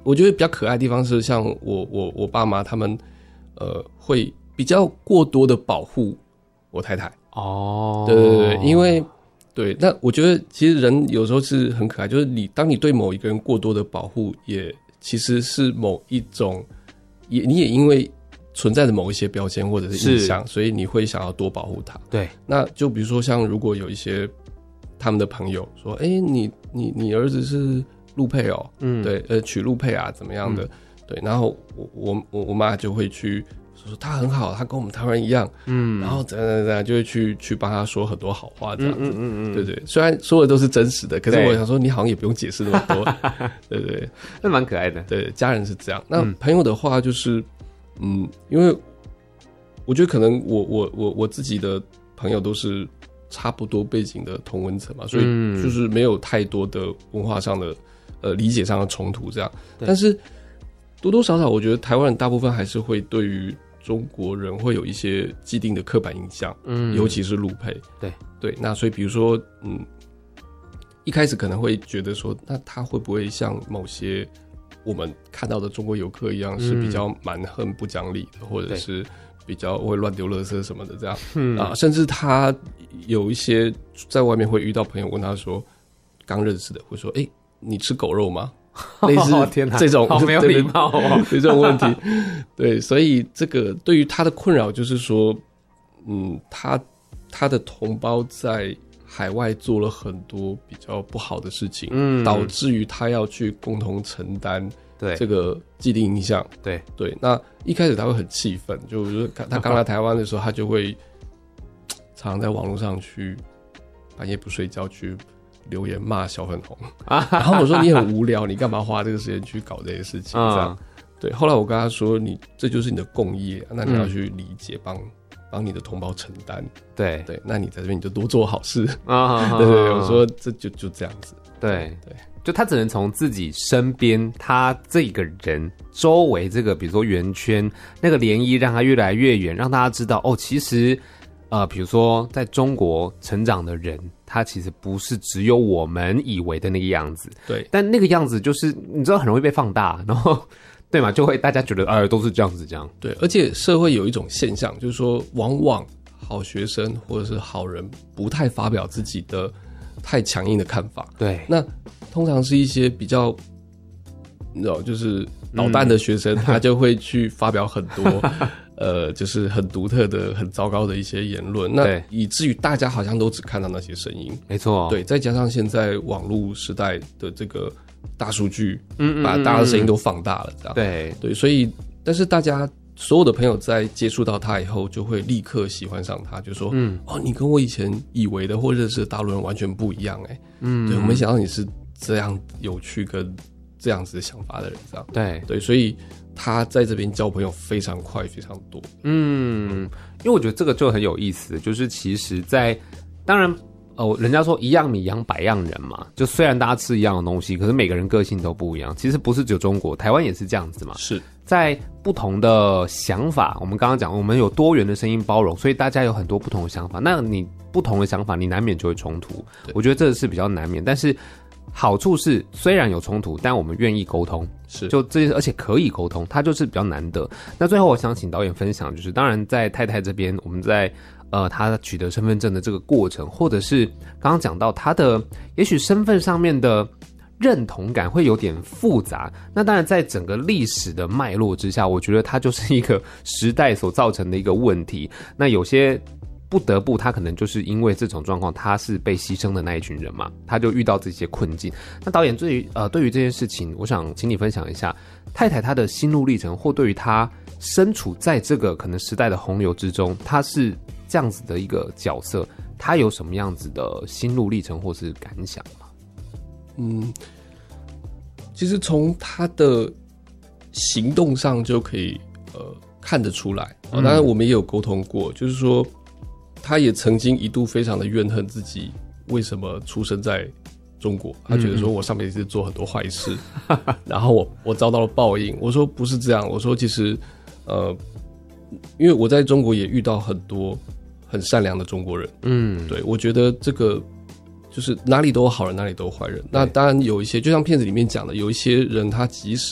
我觉得比较可爱的地方是，像我爸妈他们会比较过多的保护我太太。 哦， 对对对，因为对，那我觉得其实人有时候是很可爱，就是当你对某一个人过多的保护，也其实是某一种，你也因为存在的某一些标签或者是印象，所以你会想要多保护他。 对， 那就比如说像如果有一些他们的朋友说，你儿子是陆配哦，对，娶陆配啊，怎么样的，对，然后我妈就会去说他很好，他跟我们台湾一样，然后怎样，就会去帮他说很多好话这样子，对对，虽然说的都是真实的，可是我想说你好像也不用解释那么多，对对， 那蛮可爱的。 对，家人是这样，那朋友的话就是，因为我觉得可能我自己的朋友都是差不多背景的同温层嘛，所以就是没有太多的文化上的理解上的冲突这样，但是多多少少我觉得台湾人大部分还是会对于中国人会有一些既定的刻板印象，尤其是陆配，对，那所以比如说一开始可能会觉得说，那他会不会像某些我们看到的中国游客一样，是比较蛮横不讲理的，或者是比较会乱丢垃圾什么的这样，甚至他有一些在外面会遇到朋友问他说，刚认识的会说，你吃狗肉吗？类似这种好没有礼貌哦， 这种问题，对，所以这个对于他的困扰就是说，他的同胞在海外做了很多比较不好的事情，导致于他要去共同承担这个既定印象，对，那一开始他会很气愤，就是他刚来台湾的时候，他就会常常在网络上去半夜不睡觉去留言骂小粉红，然后我说你很无聊，你干嘛花这个时间去搞这些事情？这样，对。后来我跟他说，这就是你的共业，那你要去理解，帮你的同胞承担。对，那你在这边你就多做好事啊！对，我说这就这样子。对， 就他只能从自己身边，他这个人周围这个，比如说圆圈那个涟漪，让他越来越远，让大家知道哦，其实。比如说在中国成长的人，他其实不是只有我们以为的那个样子，对，但那个样子就是你知道很容易被放大，然后对嘛，就会大家觉得都是这样子这样， 对，而且社会有一种现象，就是说往往好学生或者是好人不太发表自己的太强硬的看法，对，那通常是一些比较你知道就是捣蛋的学生，他就会去发表很多就是很独特的、很糟糕的一些言论，那以至于大家好像都只看到那些声音，没错，对，再加上现在网络时代的这个大数据，把大家的声音都放大了，这样，对，所以，但是大家所有的朋友在接触到他以后，就会立刻喜欢上他，就说，你跟我以前以为的或认识的大陆人完全不一样，对，我没想到你是这样有趣跟这样子的想法的人，这样，对，所以。他在这边交朋友非常快，非常多。因为我觉得这个就很有意思，就是其实在当然人家说一样米养百样人嘛，就虽然大家吃一样的东西，可是每个人个性都不一样。其实不是只有中国，台湾也是这样子嘛。是在不同的想法，我们刚刚讲，我们有多元的声音包容，所以大家有很多不同的想法。那你不同的想法，你难免就会冲突。我觉得这是比较难免，但是。好处是虽然有冲突，但我们愿意沟通，是就这些，而且可以沟通，它就是比较难得。那最后我想请导演分享，就是当然在太太这边，我们在他取得身份证的这个过程，或者是刚刚讲到他的也许身份上面的认同感会有点复杂。那当然在整个历史的脉络之下，我觉得它就是一个时代所造成的一个问题。那有些。不得不，他可能就是因为这种状况，他是被牺牲的那一群人嘛，他就遇到这些困境。那导演对于这件事情，我想请你分享一下太太她的心路历程，或对于她身处在这个可能时代的洪流之中，她是这样子的一个角色，她有什么样子的心路历程或是感想吗？ 其实从她的行动上就可以看得出来。当然我们也有沟通过，就是说。他也曾经一度非常的怨恨自己为什么出生在中国，他觉得说我上辈子做很多坏事，然后我遭到了报应。我说不是这样，我说其实因为我在中国也遇到很多很善良的中国人，对，我觉得这个就是哪里都有好人，哪里都有坏人。那当然有一些，就像片子里面讲的，有一些人他即使